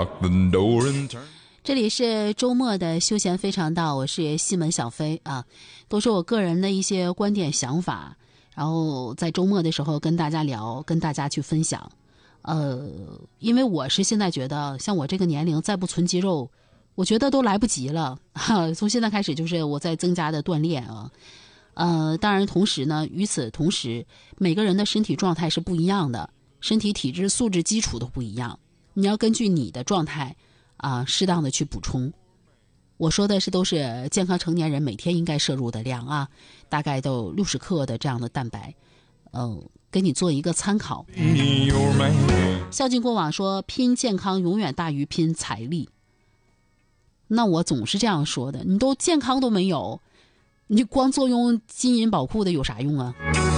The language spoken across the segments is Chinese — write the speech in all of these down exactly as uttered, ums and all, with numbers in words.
lock the door and turn。 这里是周末的休闲非常道，我是西门小飞啊，都是我个人的一些观点想法，然后在周末的时候跟大家聊，跟大家去分享。呃，因为我是现在觉得，像我这个年龄再不存肌肉，我觉得都来不及了。哈，从现在开始就是我在增加的锻炼啊。呃，当然同时呢，与此同时，每个人的身体状态是不一样的，身体体质、素质基础都不一样，你要根据你的状态。啊，适当的去补充。我说的是都是健康成年人每天应该摄入的量啊，大概都六十克的这样的蛋白，呃，给你做一个参考。孝敬过往说，拼健康永远大于拼财力。那我总是这样说的，你都健康都没有，你光坐拥金银宝库的有啥用啊？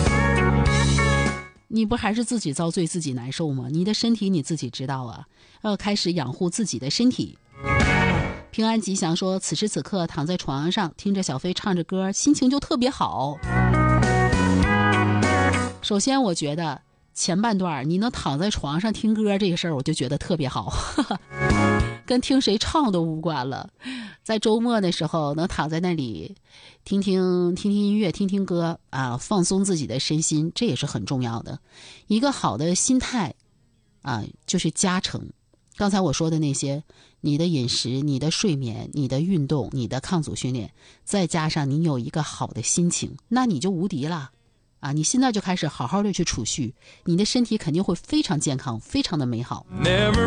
你不还是自己遭罪自己难受吗？你的身体你自己知道啊，要开始养护自己的身体。平安吉祥说，此时此刻躺在床上听着小飞唱着歌，心情就特别好。首先我觉得前半段你能躺在床上听歌这个事儿，我就觉得特别好，跟听谁唱都无关了。在周末的时候能躺在那里听听听听音乐，听听歌啊，放松自己的身心，这也是很重要的。一个好的心态啊，就是加成刚才我说的那些，你的饮食、你的睡眠、你的运动、你的抗阻训练，再加上你有一个好的心情，那你就无敌了啊！你现在就开始好好的去储蓄，你的身体肯定会非常健康，非常的美好。